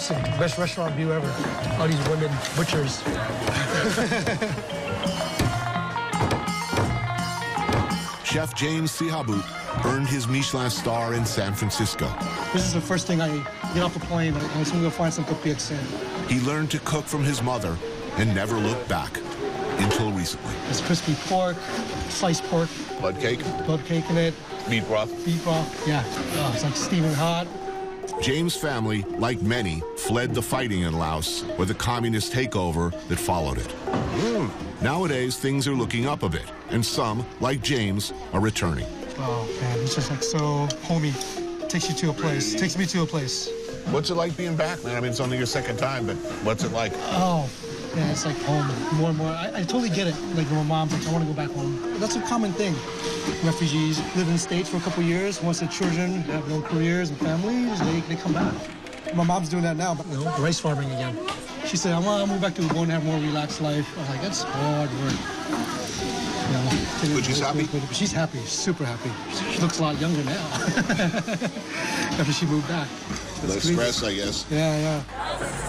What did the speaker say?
Listen, best restaurant view ever. All these women butchers. Chef James Sihabut earned his Michelin star in San Francisco. This is the first thing I get off the plane. I'm just going to go find some topics. He learned to cook from his mother and never looked back until recently. There's crispy pork, sliced pork. Blood cake? Blood cake in it. Beef broth? Beef broth, yeah. Oh, it's like steaming hot. James' family, like many, fled the fighting in Laos or the communist takeover that followed it. Nowadays, things are looking up a bit, and some, like James, are returning. Oh, man, it's just like so homey. Takes you to a place. Takes me to a place. What's it like being back, man? I mean, it's only your second time, but what's it like? Oh, yeah, it's like home more and more. I totally get it. Like when my mom's like, I want to go back home. That's a common thing. Refugees live in the States for a couple years. Once their children have their own careers and families, they come back. My mom's doing that now, but you know, rice farming again. She said, I want to move back to Ubon and have a more relaxed life. I was like, that's hard work. You know, but she's happy? She's happy, super happy. She looks a lot younger now after she moved back. Less stress, I guess. Yeah, yeah.